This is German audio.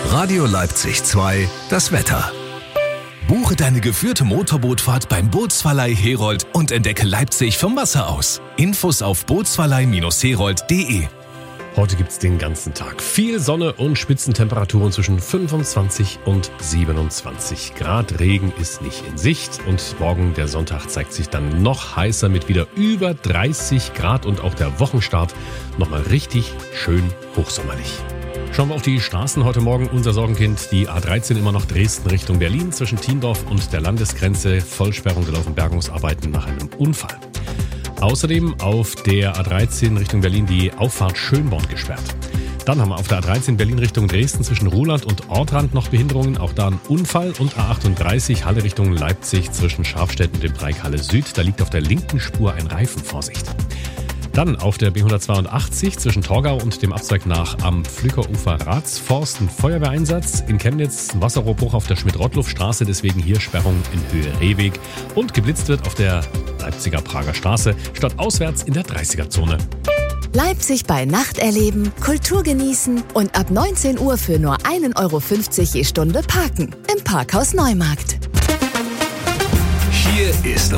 Radio Leipzig 2, das Wetter. Buche deine geführte Motorbootfahrt beim Bootsverleih Herold und entdecke Leipzig vom Wasser aus. Infos auf bootsverleih-herold.de. Heute gibt es den ganzen Tag viel Sonne und Spitzentemperaturen zwischen 25 und 27 Grad. Regen ist nicht in Sicht und morgen, der Sonntag, zeigt sich dann noch heißer mit wieder über 30 Grad und auch der Wochenstart nochmal richtig schön hochsommerlich. Schauen wir auf die Straßen heute Morgen. Unser Sorgenkind, die A13 immer noch Dresden Richtung Berlin zwischen Tiendorf und der Landesgrenze. Vollsperrung, gelaufen Bergungsarbeiten nach einem Unfall. Außerdem auf der A13 Richtung Berlin die Auffahrt Schönborn gesperrt. Dann haben wir auf der A13 Berlin Richtung Dresden zwischen Ruhland und Ortrand noch Behinderungen. Auch da ein Unfall. Und A38 Halle Richtung Leipzig zwischen Scharfstedt und dem Dreieck Halle Süd. Da liegt auf der linken Spur ein Reifen. Vorsicht. Dann auf der B182 zwischen Torgau und dem Abzweig nach am Flückerufer Ratsforst ein Feuerwehreinsatz. In Chemnitz ein Wasserrohrbruch auf der Schmidt-Rottluff-Straße, deswegen hier Sperrung in Höhe Rehweg. Und geblitzt wird auf der Leipziger Prager Straße, statt auswärts in der 30er-Zone. Leipzig bei Nacht erleben, Kultur genießen und ab 19 Uhr für nur 1,50 € je Stunde parken. Im Parkhaus Neumarkt. Hier ist